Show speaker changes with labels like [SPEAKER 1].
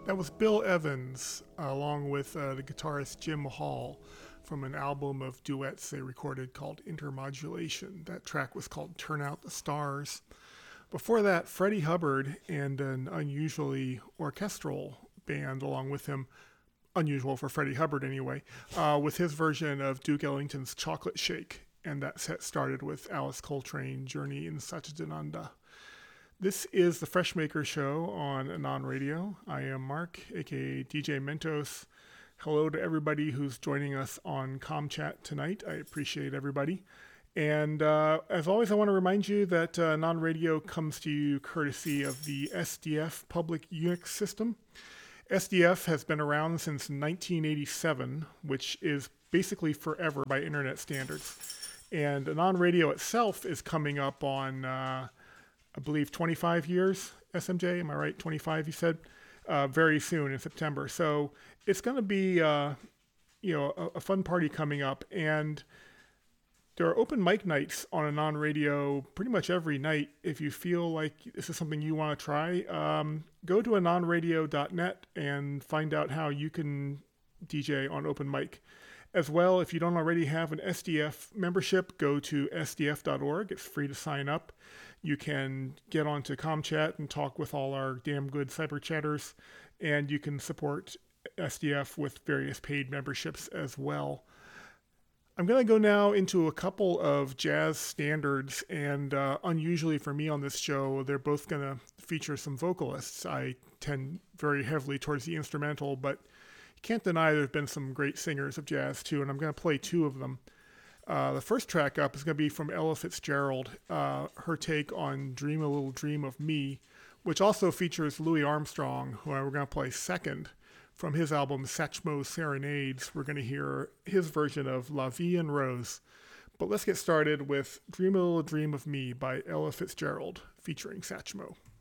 [SPEAKER 1] That was Bill Evans, along with the guitarist Jim Hall, from an album of duets they recorded called Intermodulation. That track was called Turn Out the Stars. Before that, Freddie Hubbard and an unusually orchestral band along with him, unusual for Freddie Hubbard anyway, with his version of Duke Ellington's Chocolate Shake. And that set started with Alice Coltrane, Journey in Satchidananda. This is the Freshmaker Show on Anon Radio. I am Mark, aka DJ Mentos. Hello to everybody who's joining us on ComChat tonight. I appreciate everybody. And as always, I want to remind you that Anon Radio comes to you courtesy of the SDF Public Unix System. SDF has been around since 1987, which is basically forever by internet standards. And Anon Radio itself is coming up on, I believe, 25 years, SMJ, am I right? 25, you said? Very soon in September. So it's going to be, a fun party coming up. And there are open mic nights on Anon Radio pretty much every night. If you feel like this is something you want to try, go to anonradio.net and find out how you can DJ on open mic. As well, if you don't already have an SDF membership, go to sdf.org. It's free to sign up. You can get onto ComChat and talk with all our damn good cyber chatters, and you can support SDF with various paid memberships as well. I'm going to go now into a couple of jazz standards, and unusually for me on this show, they're both going to feature some vocalists. I tend very heavily towards the instrumental, but you can't deny there have been some great singers of jazz too, and I'm going to play two of them. The first track up is going to be from Ella Fitzgerald, her take on Dream a Little Dream of Me, which also features Louis Armstrong, who we're going to play second. From his album Satchmo Serenades, we're going to hear his version of La Vie en Rose. But let's get started with Dream a Little Dream of Me by Ella Fitzgerald, featuring Satchmo.